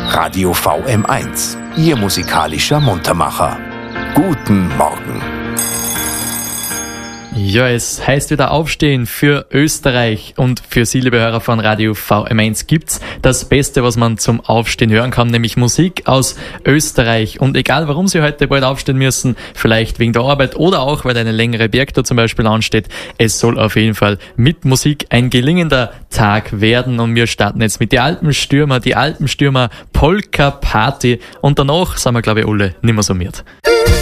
Radio VM1, Ihr musikalischer Muntermacher. Guten Morgen. Ja, es heißt wieder aufstehen für Österreich, und für Sie, liebe Hörer von Radio VM1, gibt's das Beste, was man zum Aufstehen hören kann, nämlich Musik aus Österreich. Und egal, warum Sie heute bald aufstehen müssen, vielleicht wegen der Arbeit oder auch, weil eine längere Bergtour zum Beispiel ansteht, es soll auf jeden Fall mit Musik ein gelingender Tag werden. Und wir starten jetzt mit die Alpenstürmer Polka Party, und danach sind wir, glaube ich, alle nicht mehr so miert.